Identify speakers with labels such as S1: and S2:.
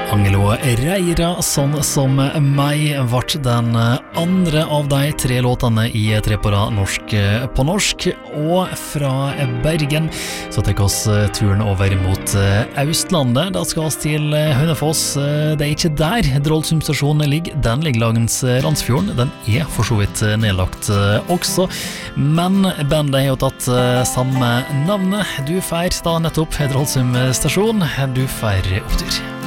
S1: Angelo Reira, sånn som meg, vart den andre av de 3 låtene i 3 på rad norsk på norsk. Og fra Bergen så tar oss turen over mot Østlandet. Da skal vi til Hønefoss. Det er ikke der Drollsund stasjon ligger. Den ligger langs Landsfjorden. Den er for så vidt nedlagt også. Men bandet har jo tatt samme navnet. Du fær da nettopp Drollsund stasjon. Du fær opptur.